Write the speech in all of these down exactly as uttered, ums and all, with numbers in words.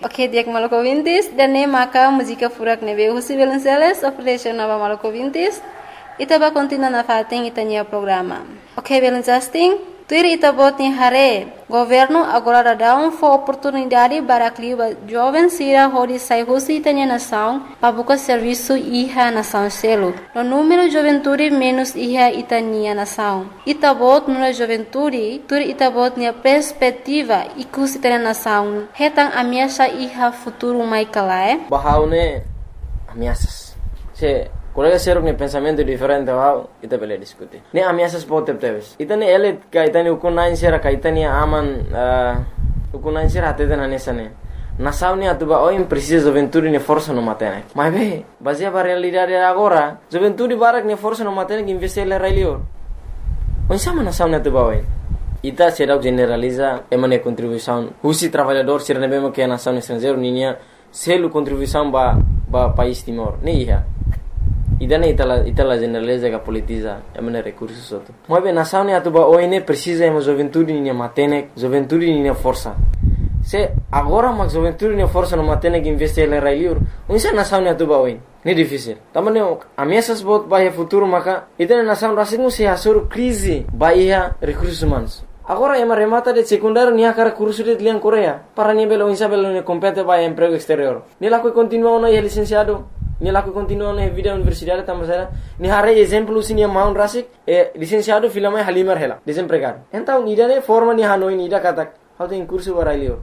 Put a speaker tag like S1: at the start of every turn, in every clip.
S1: Ok, dia Maluku Vintis dan ne maka música furak nebe husi Belenceles operation nova Maluku Vintis. Ita ba continua na fating itanya programa. Ok, Belencasting. Tuir ita bot ni hare. Governo agora dá um for oportunidade para que jovens sira hori sai husi itanya nação para buscar serviço iha nação selo. No número juventude menos iha itania nação. Ita bot no juventude, tuir ita bot ni perspectiva ikus itanya nação. Hetang ameaça iha futuro mai kalae.
S2: Bahaune ameaças. Se colega ser um pensamento diferente wow ita bele discutir ne ameaças pode ter ita ne ele ka ita ne ukunain sera ka ita ne aman ukunain sera até na nessa ne nação ne atuba oi precisa juventude ne força no matene mas bem baseia para realidade agora juventude barak ne força no matene que investir le railio onde sama nação ne atuba oi ita será generaliza emane contribuição husi trabalhador ser ne bem que a nação estrangeiro ninha selo contribuição ba ba país Timor ne ia idane itala itala generaliza que politiza emane recursos outro mas bem nação ne atuba oi ne precisa emo juventude ne matene juventude ne força se agora mas juventude ne força no matene que investir le railio onde nação ne atuba oi ne difícil tamane ameaças bot bahia futuro maka itane nação rasingu se asur crise bahia recursos humanos agora ema remata de secundário nia cara curso de lian Coreia para nível o insabelo ne compete bahia emprego exterior ne la ko continua no licenciado ni laku continua na vida universidade tamasara ni hare exemplo sinia Mount Rasik e licenciado filama Halimar hela desempregado então ida ne forma ni hanoi ni ida katak how tem curso barailio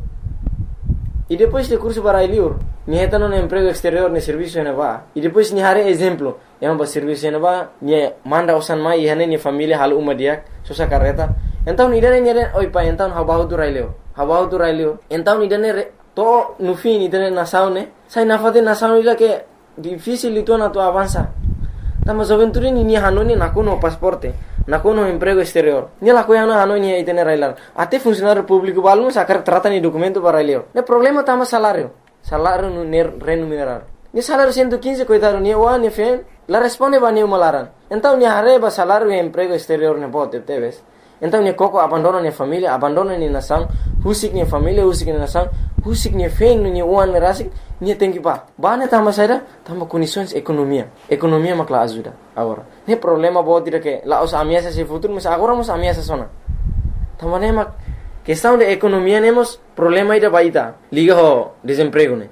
S2: e depois de curso barailio ni hetano no emprego exterior ne serviço ne va e depois ni hare exemplo é um serviço ne va ni manda osan mai hane ni família hal uma dia sosa carreta então ida ne ni oi pa então how about railio how about railio então ida ne to no fim ida ne nação ne sai na fate nação ida que difícil itu na tu avança tama juventude ni ni hanoni nakuno pasporte nakuno emprego exterior ni la coia no hanoni e tener railar até funcionário público balmo sacar trata ni documento para railio ne problema tama salário salário no remunerar ni salário cento e quinze coitado ni wa ni fe la responde ba ni malaran então ni areba salário e emprego exterior ne pode teves então ni coco abandona ni família abandona ni nação husik ni família husik ni nação husik ni fe ni wan rasik ni tem que pa bane tama saira tama condições economia economia makla ajuda agora ne problema pode dire que la os ameaças se futuro mas agora mos ameaças sona tama ne mak questão de economia nemos problema ida baita liga ho desemprego ne